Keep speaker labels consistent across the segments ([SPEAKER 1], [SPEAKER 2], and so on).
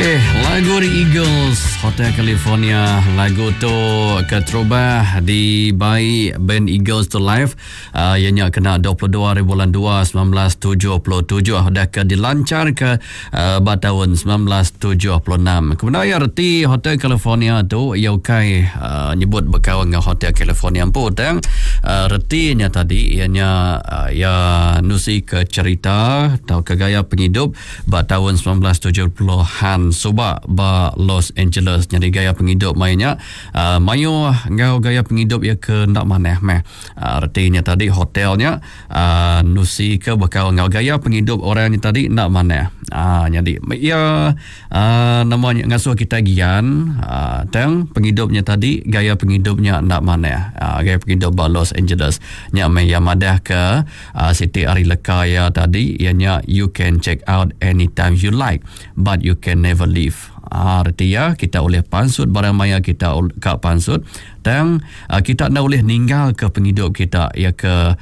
[SPEAKER 1] Okey, lagu The Eagles, Hotel California. Lagu tu keterubah di by band Eagles to live. Ianya kena 22 hari bulan 2 1977. Dah ke dilancar ke tahun 1976. Kemudian arti Hotel California tu Yokai nyebut berkawan dengan Hotel California pun. Dan retinya tadi ianya ya nusi ke cerita atau ke gaya penghidup tahun 1970-an Subak ba Los Angeles. Jadi gaya penghidup mainnya mayo ngau gaya penghidup ya ke ndak maneh meh. Artinya tadi hotelnya nusi ke bakal ngau gaya penghidup orangnya tadi ndak maneh. Jadi ya namanya ngasuh kita gian tang penghidupnya tadi gaya penghidupnya ndak maneh. Gaya penghidup ba Los Angeles nya meh yang madah ke Siti Ari Lekaya tadi ianya you can check out anytime you like but you can never leave. Artinya kita oleh pansut barang maya kita kat pansut dan kita nak boleh ninggal ke penghidup kita ya ke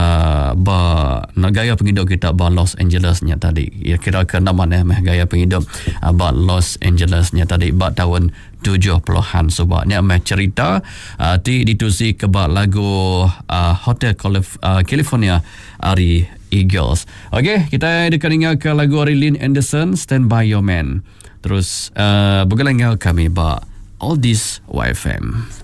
[SPEAKER 1] gaya penghidup kita ba Los Angeles-nya tadi. Ya kira ke nak mana gaya penghidup ba Los Angeles-nya tadi ba tahun 70-an sebabnya meh cerita ditusi ke ba lagu Hotel California Ari Eagles. Okey, kita dekat dengar ke lagu Lynn Anderson Stand By Your Man. Terus bergelang kami ba All This YFM.